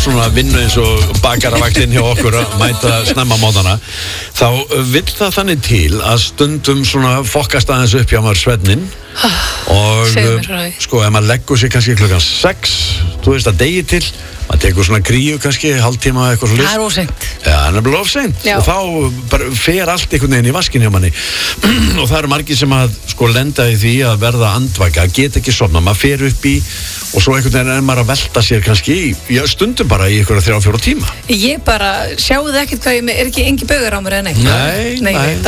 svona vinnu eins og bakaravaktinn hjá okkur að mæta snemma mótana, þá vill það þannig til að stundum svona fokkast aðeins upp hjá maður svefnin og sko, ef maður leggur sér kannski klukkan 6, þú veist að degi til, maður tekur svona kríu kannski, hálftíma eitthvað svo list. Það óseint. Já, það er óseint. Og þá bara fer allt einhvern veginn í vaskinn hjá manni. Og það eru margir sem að sko lenda í því að verða andvaka, geta ekki sofna, maður fer upp í og svo einhvern veginn er maður að velta sér kannski í stundum bara í einhverja 3-4 tíma. Ég bara, sjáu þið ekkert hvað er ekki engi baugur á mér eða neitt?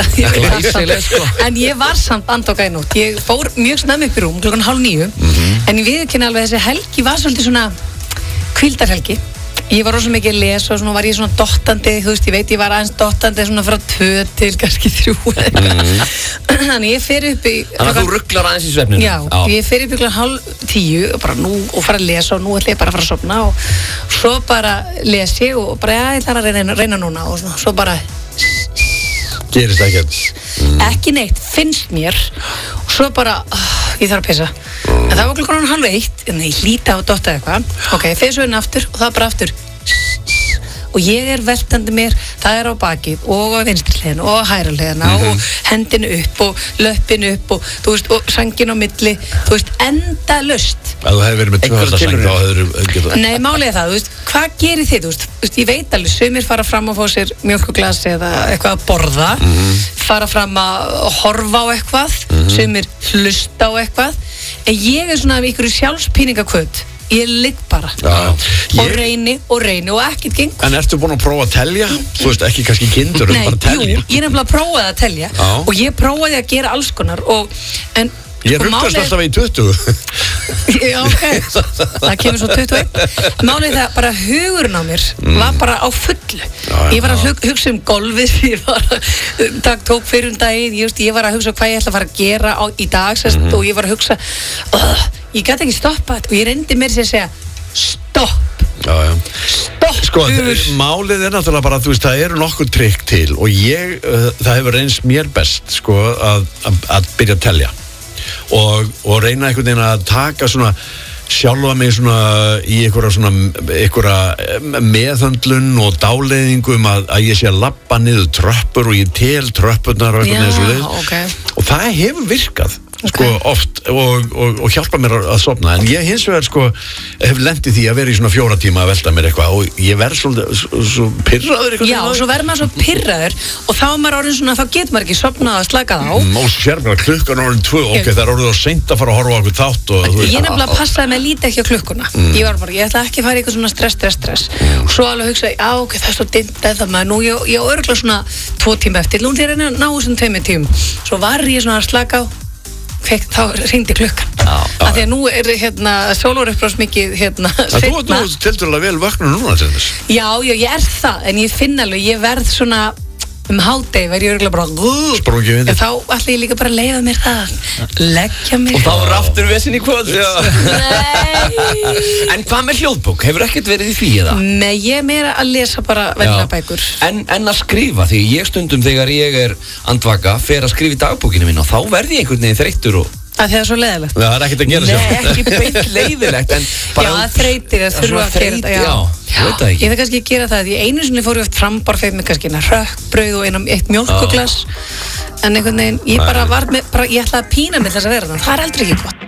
Nei. En ég var samt andvaka í nótt. Ég fór mjög snemma upp í rúm, klukkan 8:30, en ég viðurkenni alveg þessi helgi var svolítið svona hvíldarhelgi. Ég var rosa mikið að lesa og svona var ég svona dottandi, þú veist, ég veit ég var aðeins dottandi svona frá 2 til kannski 3 Þannig ég fer upp í Þannig að þú rugglar aðeins í svefninu. Já, ég fer upp í klukkan 9:30 og bara nú og fara að lesa og nú ætla ég bara að fara að sofna og svo bara lesi og bara ég ætla að reyna núna og svo bara Gerist ekkert. Ekki neitt, finnst mér og svo bara, ég þarf að pissa en það var klukkan 12:30 en ég hlýta á dotta eitthvað ok, fer svo inn aftur og það bara aftur og ég er veltandi mér það er á bakið og á vinstri hliðina og á hægri hliðina og hendinu upp og löppinu upp og þú veist, og sængin á milli, þú veist, endalaust. Ef þú hefur verið með 2 sæng þá hefur Nei, málið er það, þú veist, hvað gerir þið, þú veist, ég veit alveg, sumir fara fram að fá sér mjólkuglas eða eitthvað að borða, fara fram að horfa á eitthvað, sumir hlusta á eitthvað, en ég er svona af ykkur sjálfspíningakvöt. Ég ligg bara og reyni og ekkert gengur. En ertu búin að prófa að telja? Þú veist, ekki kannski kindur, bara að telja? Nei, jú, ég nefnilega prófaði að telja og ég prófaði að gera alls konar en ég ruggast alltaf í 20 Já, ok, það kemur svo 21 Málið það, bara hugurinn á mér var bara á fullu Ég var að hugsa golfið ég var að tók fyrir daginn ég var að hugsa hvað ég ætla að fara að gera í dag og ég var að hugsa ég gæti ekki stoppa þetta og ég reyndi mér sér að segja stopp stopp sko, málið er náttúrulega bara þú veist, það eru nokkur trikk til og það hefur reynst mér best sko, að byrja að telja og reyna einhvern veginn að taka svona sjálfa mig svona í einhverja meðhöndlun og dáleiðingum að ég sé að labba niður tröppur og ég tel tröppurnar og eitthvað með þessu og það hefur virkað sko oft og hjálpa mér að sofna en ég hins vegar sko hef lent í því að vera í svona 4 tíma að velta mér eitthvað og ég verð svo pirraður eitthvað. Já, svo verður maður svo pirraður og þá er maður orðin svona, þá getur maður ekki sofnað að slaka það á. Og sér mér að klukkan orðin 2, ok, það er orðið á seint að fara að horfa á okkur þátt og þú veist. Ég nefnilega passaði mig lítið ekki á klukkuna. Ég var bara, ég ætla ekki að fara í eitthvað svona stress. Og svo alveg hugsaði, já, ok, það er svo dimmt eða maður, nú ég á örugglega svona 2 tíma eftir, nú þegar ég ná þessum 2 tímum. Svo var ég svona að slaka á þá hringdi klukkan af því að nú er sólúrupprás mikið seinna. Þú tildulega vel vakna núna til þess. Já, ég er það, en ég finn alveg, ég verð svona hádegi verð ég örugglega bara sprungið við þá ætla ég líka bara að leiða mér það leggja mig og þá er aftur vesinn í kvöld. Nei. En hvað með hljóðbók? Hefur ekkert verið í því eða? Nei, ég er meira að lesa bara venjulega bækur. En að skrifa, því ég stundum þegar ég er andvaka fer að skrifa í dagbókinu mín og þá verð ég einhvern veginn þreyttur og að það er svo leiðilegt. Það er ekkert að gera sér. Nei, ekki beint leiðilegt en bara já, það þreytir að þurfa að gera þetta. Já, ég veit það ekki. Ég þarf kannski að gera það því einu sinni fór ég oft framborð með kannski rökkbrauð og eitt mjólkuglas en einhvern veginn, ég bara var með, ég ætlaði að pína mig þess að vera þannig, það er aldrei ekki gott.